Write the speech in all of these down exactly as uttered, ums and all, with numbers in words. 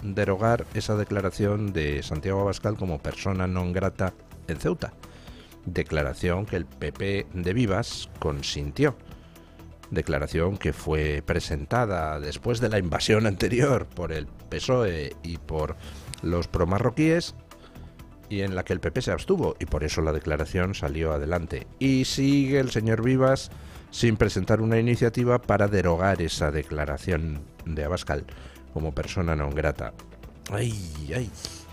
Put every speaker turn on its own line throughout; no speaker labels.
derogar esa declaración de Santiago Abascal como persona non grata en Ceuta. Declaración que el P P de Vivas consintió. Declaración que fue presentada después de la invasión anterior por el P S O E y por los promarroquíes, y en la que el P P se abstuvo, y por eso la declaración salió adelante. Y sigue el señor Vivas sin presentar una iniciativa para derogar esa declaración de Abascal como persona non grata. Ay, ay.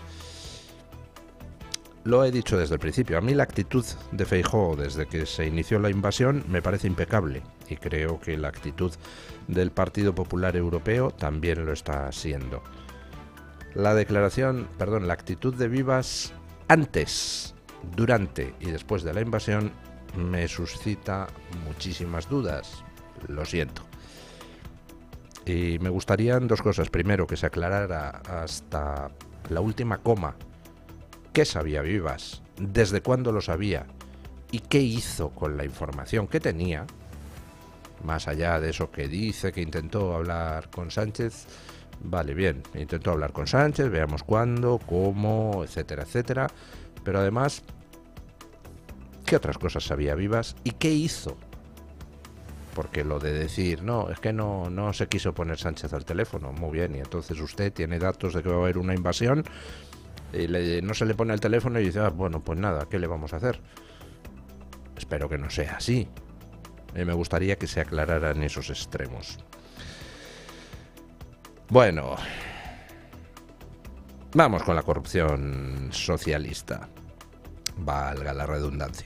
Lo he dicho desde el principio, a mí la actitud de Feijóo desde que se inició la invasión me parece impecable, y creo que la actitud del Partido Popular Europeo también lo está siendo. La declaración, perdón, la actitud de Vivas antes, durante y después de la invasión me suscita muchísimas dudas, lo siento. Y me gustarían dos cosas. Primero, que se aclarara hasta la última coma qué sabía Vivas, desde cuándo lo sabía y qué hizo con la información que tenía, más allá de eso que dice, que intentó hablar con Sánchez. Vale, bien, intentó hablar con Sánchez, veamos cuándo, cómo, etcétera, etcétera. Pero además, ¿qué otras cosas sabía Vivas y qué hizo? Porque lo de decir, no, es que no, no se quiso poner Sánchez al teléfono, muy bien, y entonces usted tiene datos de que va a haber una invasión, y le, no se le pone al teléfono y dice, ah, bueno, pues nada, ¿qué le vamos a hacer? Espero que no sea así. Eh, me gustaría que se aclararan esos extremos. Bueno, vamos con la corrupción socialista, valga la redundancia.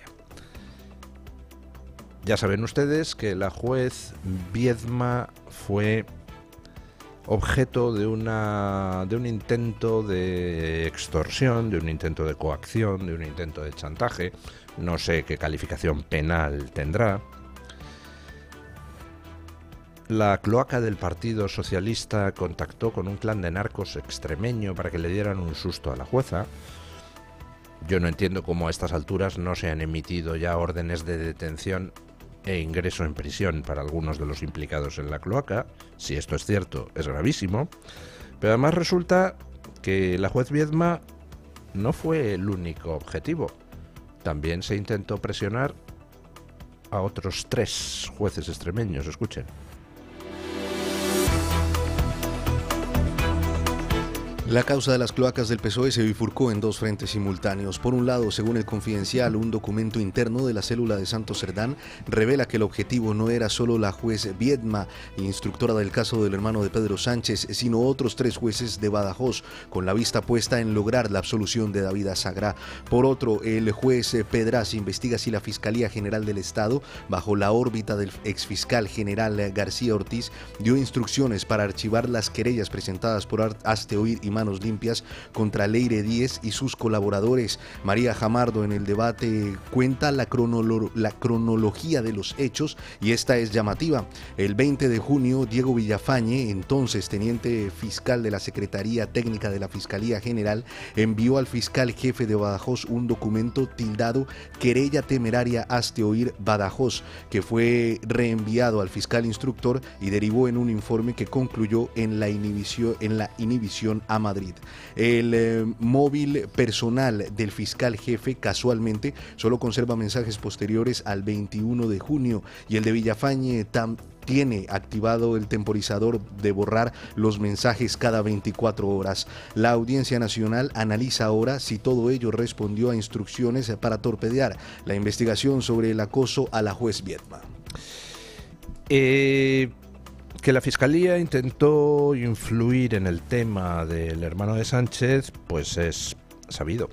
Ya saben ustedes que la juez Viedma fue objeto de una de un intento de extorsión, de un intento de coacción, de un intento de chantaje. No sé qué calificación penal tendrá. La cloaca del Partido Socialista contactó con un clan de narcos extremeño para que le dieran un susto a la jueza. Yo no entiendo cómo a estas alturas no se han emitido ya órdenes de detención e ingreso en prisión para algunos de los implicados en la cloaca. Si esto es cierto, es gravísimo. Pero además resulta que la juez Viedma no fue el único objetivo. También se intentó presionar a otros tres jueces extremeños. Escuchen.
La causa de las cloacas del P S O E se bifurcó en dos frentes simultáneos. Por un lado, según el Confidencial, un documento interno de la célula de Santos Cerdán revela que el objetivo no era solo la juez Viedma, instructora del caso del hermano de Pedro Sánchez, sino otros tres jueces de Badajoz, con la vista puesta en lograr la absolución de David Azagra. Por otro, el juez Pedraz investiga si la Fiscalía General del Estado, bajo la órbita del exfiscal general García Ortiz, dio instrucciones para archivar las querellas presentadas por Hazte Oír y Manos Limpias contra Leire Díez y sus colaboradores. María Jamardo en el debate cuenta la, cronolo- la cronología de los hechos, y esta es llamativa. El veinte de junio, Diego Villafañe, entonces teniente fiscal de la Secretaría Técnica de la Fiscalía General, envió al fiscal jefe de Badajoz un documento tildado Querella Temeraria Hazte Oír Badajoz, que fue reenviado al fiscal instructor y derivó en un informe que concluyó en la inhibición, en la inhibición a Madrid. El eh, móvil personal del fiscal jefe casualmente solo conserva mensajes posteriores al veintiuno de junio, y el de Villafañe tam tiene activado el temporizador de borrar los mensajes cada veinticuatro horas. La Audiencia Nacional analiza ahora si todo ello respondió a instrucciones para torpedear la investigación sobre el acoso a la juez Viedma.
Eh... Que la Fiscalía intentó influir en el tema del hermano de Sánchez, pues es sabido.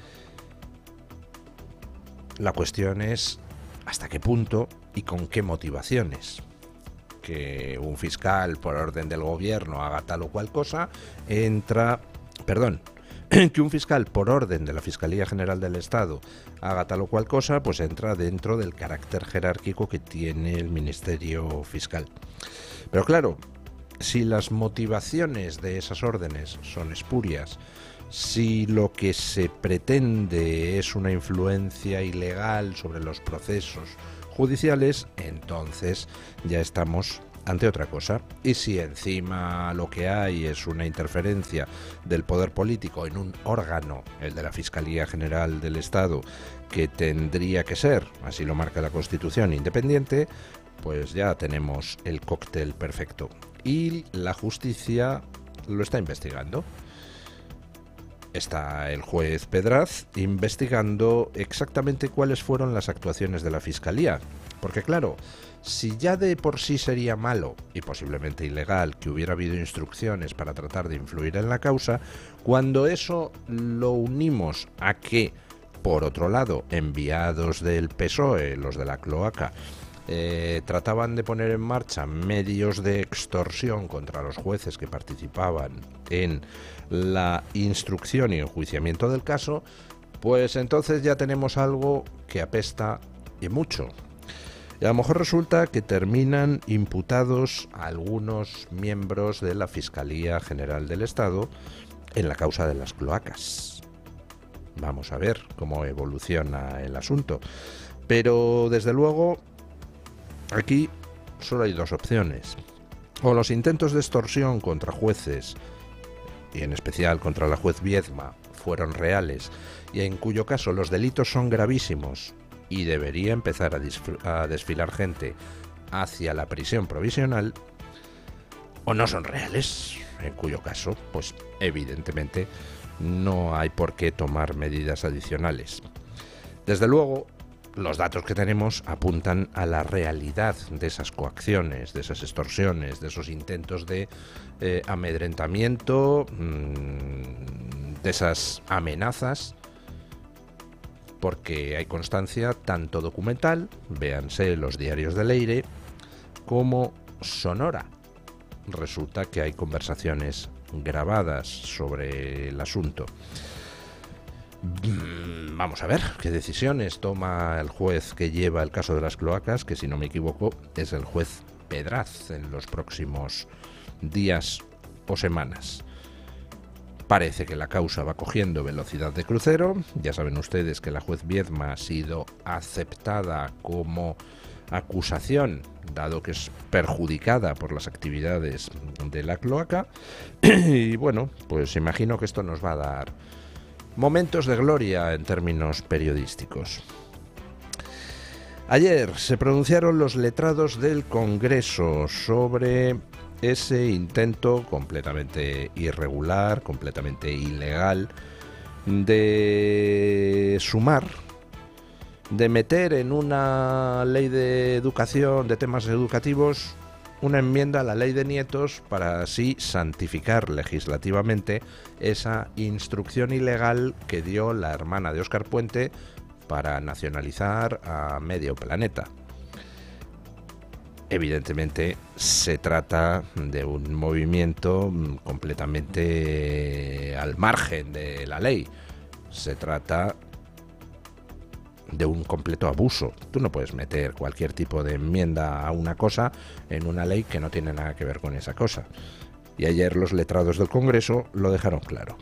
La cuestión es hasta qué punto y con qué motivaciones. Que un fiscal, por orden del gobierno, haga tal o cual cosa, entra... Perdón, que un fiscal, por orden de la Fiscalía General del Estado, haga tal o cual cosa, pues entra dentro del carácter jerárquico que tiene el Ministerio Fiscal. Pero claro, si las motivaciones de esas órdenes son espurias, si lo que se pretende es una influencia ilegal sobre los procesos judiciales, entonces ya estamos ante otra cosa. Y si encima lo que hay es una interferencia del poder político en un órgano, el de la Fiscalía General del Estado, que tendría que ser, así lo marca la Constitución, independiente, pues ya tenemos el cóctel perfecto. Y la justicia lo está investigando. Está el juez Pedraz investigando exactamente cuáles fueron las actuaciones de la Fiscalía. Porque claro, si ya de por sí sería malo y posiblemente ilegal que hubiera habido instrucciones para tratar de influir en la causa, cuando eso lo unimos a que, por otro lado, enviados del P S O E, los de la cloaca, eh, trataban de poner en marcha medios de extorsión contra los jueces que participaban en la instrucción y enjuiciamiento del caso, pues entonces ya tenemos algo que apesta y mucho. Y a lo mejor resulta que terminan imputados algunos miembros de la Fiscalía General del Estado en la causa de las cloacas. Vamos a ver cómo evoluciona el asunto. Pero desde luego, aquí solo hay dos opciones. O los intentos de extorsión contra jueces, y en especial contra la juez Viedma, fueron reales, y en cuyo caso los delitos son gravísimos y debería empezar a, a desfilar gente hacia la prisión provisional, o no son reales, en cuyo caso, pues evidentemente no hay por qué tomar medidas adicionales. Desde luego, los datos que tenemos apuntan a la realidad de esas coacciones, de esas extorsiones, de esos intentos de eh, amedrentamiento, mmm, de esas amenazas, porque hay constancia tanto documental, véanse los diarios de Leire, como sonora. Resulta que hay conversaciones grabadas sobre el asunto. Vamos a ver qué decisiones toma el juez que lleva el caso de las cloacas, que si no me equivoco es el juez Pedraz, en los próximos días o semanas. Parece que la causa va cogiendo velocidad de crucero. Ya saben ustedes que la juez Viedma ha sido aceptada como acusación, dado que es perjudicada por las actividades de la cloaca. Y bueno, pues imagino que esto nos va a dar momentos de gloria en términos periodísticos. Ayer se pronunciaron los letrados del Congreso sobre ese intento completamente irregular, completamente ilegal, de sumar, de meter en una ley de educación, de temas educativos, una enmienda a la ley de nietos para así santificar legislativamente esa instrucción ilegal que dio la hermana de Óscar Puente para nacionalizar a medio planeta. Evidentemente se trata de un movimiento completamente al margen de la ley. Se trata de un completo abuso. Tú no puedes meter cualquier tipo de enmienda a una cosa en una ley que no tiene nada que ver con esa cosa. Y ayer los letrados del Congreso lo dejaron claro.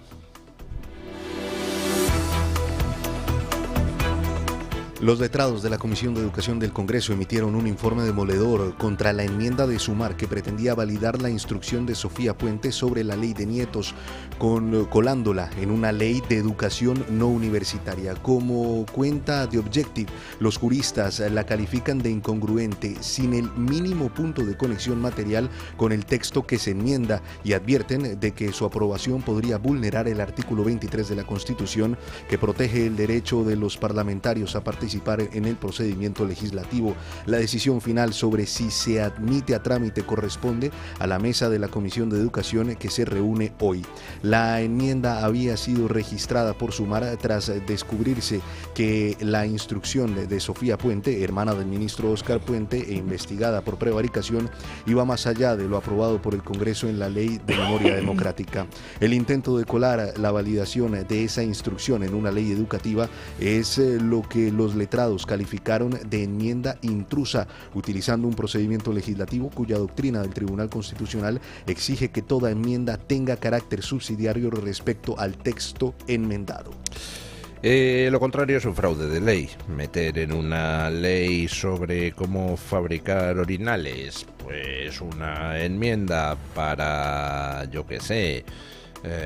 Los letrados de la Comisión de Educación del Congreso emitieron un informe demoledor contra la enmienda de Sumar que pretendía validar la instrucción de Sofía Puente sobre la ley de nietos, con, colándola en una ley de educación no universitaria. Como cuenta The Objective, los juristas la califican de incongruente, sin el mínimo punto de conexión material con el texto que se enmienda, y advierten de que su aprobación podría vulnerar el artículo veintitrés de la Constitución, que protege el derecho de los parlamentarios a participar en el procedimiento legislativo. La decisión final sobre si se admite a trámite corresponde a la mesa de la Comisión de Educación, que se reúne hoy. La enmienda había sido registrada por Sumar tras descubrirse que la instrucción de Sofía Puente, hermana del ministro Óscar Puente e investigada por prevaricación, iba más allá de lo aprobado por el Congreso en la Ley de Memoria Democrática. El intento de colar la validación de esa instrucción en una ley educativa es lo que los letrados calificaron de enmienda intrusa, utilizando un procedimiento legislativo cuya doctrina del Tribunal Constitucional exige que toda enmienda tenga carácter subsidiario respecto al texto enmendado.
Eh, lo contrario es un fraude de ley. Meter en una ley sobre cómo fabricar orinales, pues una enmienda para, yo qué sé,